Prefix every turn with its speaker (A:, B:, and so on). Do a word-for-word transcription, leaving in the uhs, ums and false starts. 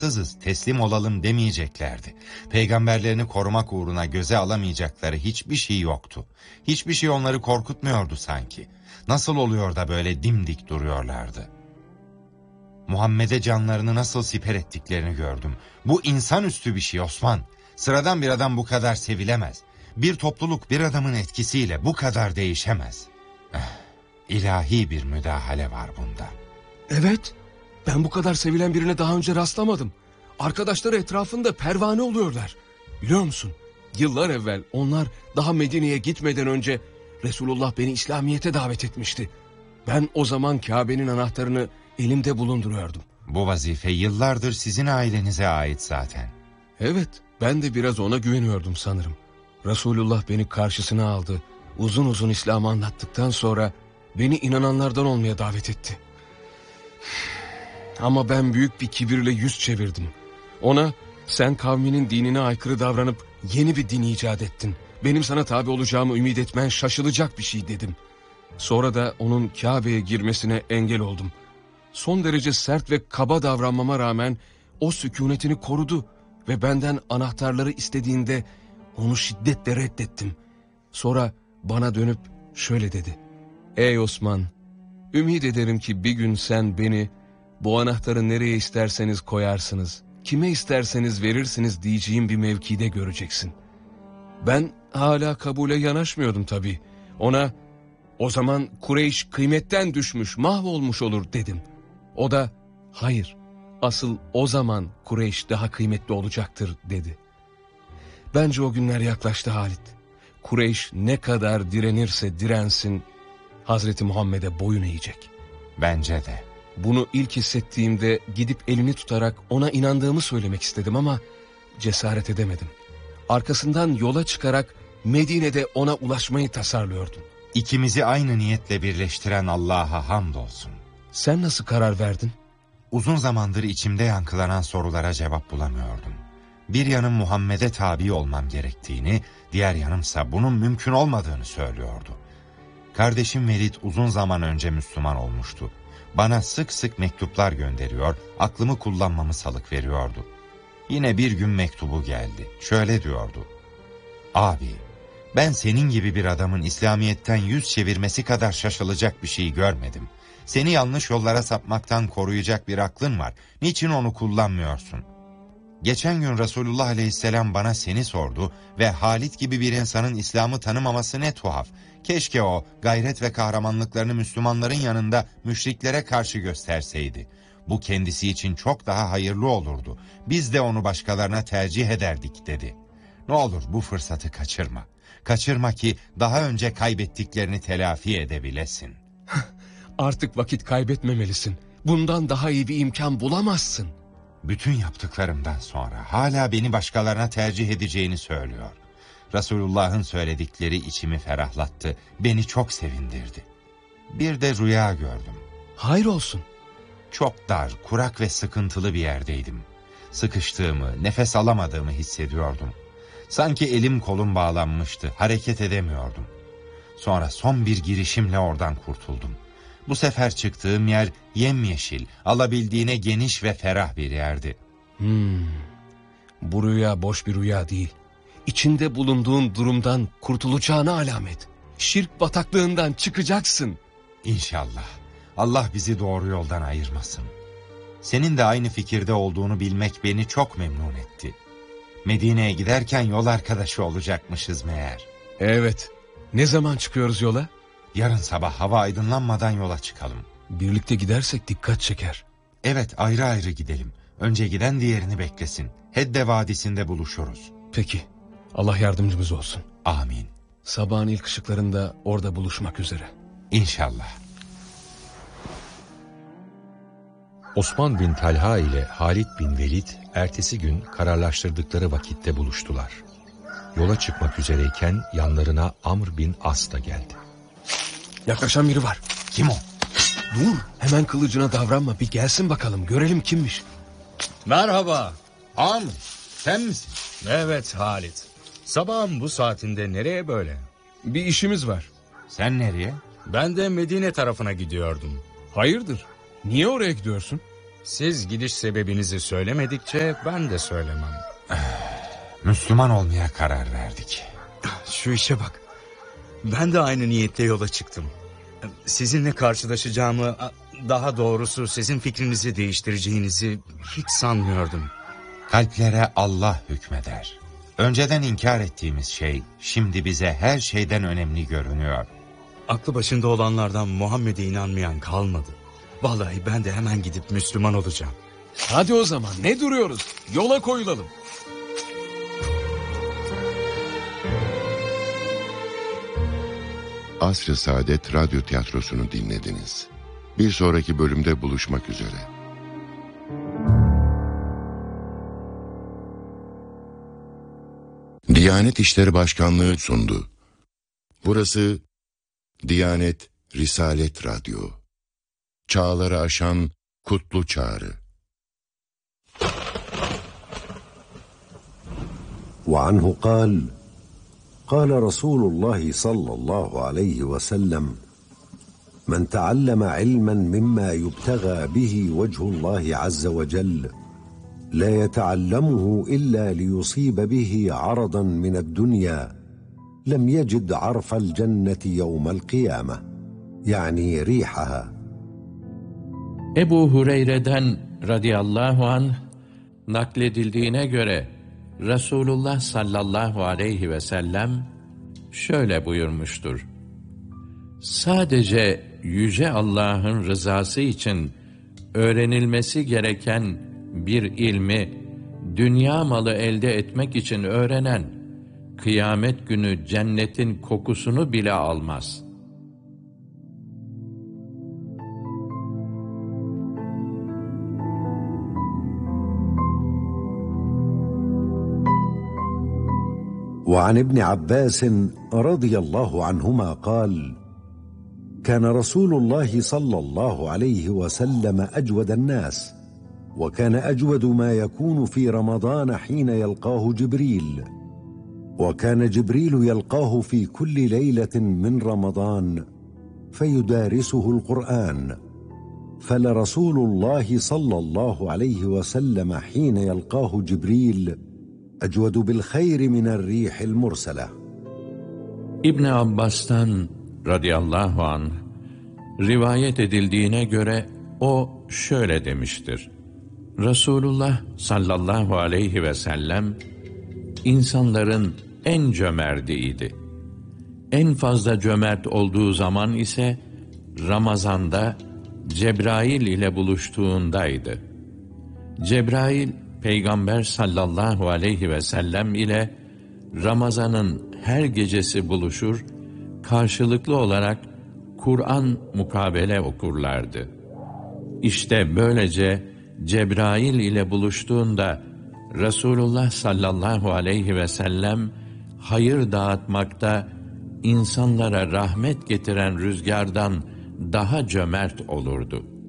A: Sızız, teslim olalım demeyeceklerdi. Peygamberlerini korumak uğruna göze alamayacakları hiçbir şey yoktu. Hiçbir şey onları korkutmuyordu sanki. Nasıl oluyor da böyle dimdik duruyorlardı? Muhammed'e canlarını nasıl siper ettiklerini gördüm. Bu insanüstü bir şey Osman. Sıradan bir adam bu kadar sevilemez. Bir topluluk bir adamın etkisiyle bu kadar değişemez. Eh, ilahi bir müdahale var bunda.
B: Evet, ben bu kadar sevilen birine daha önce rastlamadım. Arkadaşları etrafında pervane oluyorlar. Biliyor musun? Yıllar evvel onlar daha Medine'ye gitmeden önce Resulullah beni İslamiyet'e davet etmişti. Ben o zaman Kabe'nin anahtarını elimde bulunduruyordum.
A: Bu vazife yıllardır sizin ailenize ait zaten.
B: Evet, ben de biraz ona güveniyordum sanırım. Resulullah beni karşısına aldı. Uzun uzun İslam'ı anlattıktan sonra beni inananlardan olmaya davet etti. Ama ben büyük bir kibirle yüz çevirdim. Ona sen kavminin dinine aykırı davranıp yeni bir din icat ettin. Benim sana tabi olacağımı ümit etmen şaşılacak bir şey dedim. Sonra da onun Kabe'ye girmesine engel oldum. Son derece sert ve kaba davranmama rağmen o sükunetini korudu ve benden anahtarları istediğinde onu şiddetle reddettim. Sonra bana dönüp şöyle dedi: "Ey Osman, ümit ederim ki bir gün sen beni bu anahtarı nereye isterseniz koyarsınız, kime isterseniz verirsiniz diyeceğim bir mevkide göreceksin." Ben hala kabule yanaşmıyordum tabii. Ona o zaman Kureyş kıymetten düşmüş, mahvolmuş olur dedim. O da hayır, asıl o zaman Kureyş daha kıymetli olacaktır dedi. Bence o günler yaklaştı Halit. Kureyş ne kadar direnirse dirensin Hazreti Muhammed'e boyun eğecek.
A: Bence de.
B: Bunu ilk hissettiğimde gidip elini tutarak ona inandığımı söylemek istedim ama cesaret edemedim. Arkasından yola çıkarak Medine'de ona ulaşmayı tasarlıyordum.
A: İkimizi aynı niyetle birleştiren Allah'a hamdolsun.
B: Sen nasıl karar verdin?
A: Uzun zamandır içimde yankılanan sorulara cevap bulamıyordum. Bir yanım Muhammed'e tabi olmam gerektiğini, diğer yanımsa bunun mümkün olmadığını söylüyordu. Kardeşim Velid uzun zaman önce Müslüman olmuştu. Bana sık sık mektuplar gönderiyor, aklımı kullanmamı salık veriyordu. Yine bir gün mektubu geldi. Şöyle diyordu: "Abi, ben senin gibi bir adamın İslamiyet'ten yüz çevirmesi kadar şaşılacak bir şey görmedim. Seni yanlış yollara sapmaktan koruyacak bir aklın var. Niçin onu kullanmıyorsun? Geçen gün Resulullah Aleyhisselam bana seni sordu ve Halit gibi bir insanın İslam'ı tanımaması ne tuhaf. Keşke o gayret ve kahramanlıklarını Müslümanların yanında müşriklere karşı gösterseydi. Bu kendisi için çok daha hayırlı olurdu. Biz de onu başkalarına tercih ederdik" dedi. Ne olur bu fırsatı kaçırma. Kaçırma ki daha önce kaybettiklerini telafi edebilesin.
B: Artık vakit kaybetmemelisin. Bundan daha iyi bir imkan bulamazsın.
A: Bütün yaptıklarımdan sonra hala beni başkalarına tercih edeceğini söylüyor. Resulullah'ın söyledikleri içimi ferahlattı, beni çok sevindirdi. Bir de rüya gördüm.
B: Hayır olsun.
A: Çok dar, kurak ve sıkıntılı bir yerdeydim. Sıkıştığımı, nefes alamadığımı hissediyordum. Sanki elim kolum bağlanmıştı, hareket edemiyordum. Sonra son bir girişimle oradan kurtuldum. Bu sefer çıktığım yer yemyeşil, alabildiğine geniş ve ferah bir yerdi.
B: Hmm, bu rüya boş bir rüya değil. İçinde bulunduğun durumdan kurtulacağına alamet. Şirk bataklığından çıkacaksın.
A: İnşallah. Allah bizi doğru yoldan ayırmasın. Senin de aynı fikirde olduğunu bilmek beni çok memnun etti. Medine'ye giderken yol arkadaşı olacakmışız meğer.
B: Evet. Ne zaman çıkıyoruz yola?
A: Yarın sabah hava aydınlanmadan yola çıkalım.
B: Birlikte gidersek dikkat çeker.
A: Evet, ayrı ayrı gidelim. Önce giden diğerini beklesin. Hedde Vadisi'nde buluşuruz.
B: Peki. Allah yardımcımız olsun.
A: Amin.
B: Sabahın ilk ışıklarında orada buluşmak üzere.
A: İnşallah.
C: Osman bin Talha ile Halid bin Velid ertesi gün kararlaştırdıkları vakitte buluştular. Yola çıkmak üzereyken yanlarına Amr bin As da geldi.
B: Yaklaşan biri var.
A: Kim o?
B: Dur, hemen kılıcına davranma, bir gelsin bakalım, görelim kimmiş.
D: Merhaba.
A: Amr, sen misin?
D: Evet Halit. Sabahın bu saatinde nereye böyle?
B: Bir işimiz var.
A: Sen nereye?
D: Ben de Medine tarafına gidiyordum.
B: Hayırdır? Niye oraya gidiyorsun?
D: Siz gidiş sebebinizi söylemedikçe ben de söylemem.
A: Müslüman olmaya karar verdik.
D: Şu işe bak. Ben de aynı niyetle yola çıktım. Sizinle karşılaşacağımı, daha doğrusu sizin fikrinizi değiştireceğinizi hiç sanmıyordum.
A: Kalplere Allah hükmeder. Önceden inkar ettiğimiz şey şimdi bize her şeyden önemli görünüyor.
D: Aklı başında olanlardan Muhammed'e inanmayan kalmadı. Vallahi ben de hemen gidip Müslüman olacağım.
B: Hadi o zaman ne duruyoruz? Yola koyulalım.
E: Asr-ı Saadet Radyo Tiyatrosu'nu dinlediniz. Bir sonraki bölümde buluşmak üzere. Diyanet İşleri Başkanlığı sundu. Burası Diyanet Risalet Radyo. Çağları aşan kutlu çağrı.
F: وعنه قال قال رسول الله صلى الله عليه وسلم من تعلم علما مما يبتغى به وجه الله عز وجل لا يتعلمه إلا ليصيب به عرضا من الدنيا لم يجد عرف الجنة يوم القيامة يعني ريحها.
G: Ebu Hureyre'den radıyallahu anh nakledildiğine göre Resulullah sallallahu aleyhi ve sellem şöyle buyurmuştur. Sadece Yüce Allah'ın rızası için öğrenilmesi gereken bir ilmi dünya malı elde etmek için öğrenen, kıyamet günü cennetin kokusunu bile almaz.
F: وعن ابن عباس رضي الله عنهما قال كان رسول الله صلى الله عليه وسلم أجود الناس وكان أجود ما يكون في رمضان حين يلقاه جبريل وكان جبريل يلقاه في كل ليلة من رمضان فيدارسه القرآن فلرسول الله صلى الله عليه وسلم حين يلقاه جبريل أجود بالخير من الريح المرسلة.
G: İbn Abbas'tan radıyallahu anh rivayet edildiğine göre o şöyle demiştir. Resulullah sallallahu aleyhi ve sellem insanların en cömertiydi. En fazla cömert olduğu zaman ise Ramazan'da Cebrail ile buluştuğundaydı. Cebrail Peygamber sallallahu aleyhi ve sellem ile Ramazan'ın her gecesi buluşur, karşılıklı olarak Kur'an mukabele okurlardı. İşte böylece Cebrail ile buluştuğunda Resulullah sallallahu aleyhi ve sellem hayır dağıtmakta insanlara rahmet getiren rüzgardan daha cömert olurdu.